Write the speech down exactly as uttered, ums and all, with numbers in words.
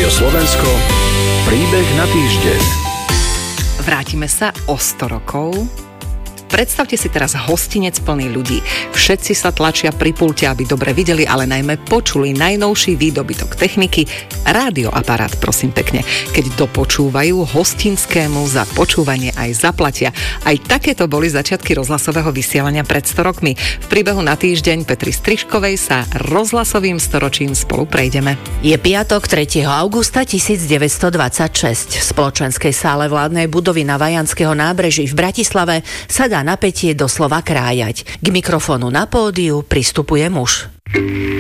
Rádio Slovensko, príbeh na týždeň. Vrátime sa o sto rokov. Predstavte si teraz hostinec plný ľudí. Všetci sa tlačia pri pulte, aby dobre videli, ale najmä počuli najnovší výdobytok techniky, rádioaparát, prosím pekne. Keď dopočúvajú, hostinskému za počúvanie aj zaplatia. Aj takéto boli začiatky rozhlasového vysielania pred sto rokmi. V príbehu na týždeň Petry Strižkovej sa rozhlasovým storočím spolu prejdeme. Je piatok tretieho augusta tisícdeväťstodvadsaťšesť. V spoločenskej sále vládnej budovy na Vajanského nábreží v Bratislave sa dá napätie doslova krájať. K mikrofónu na pódiu pristupuje muž.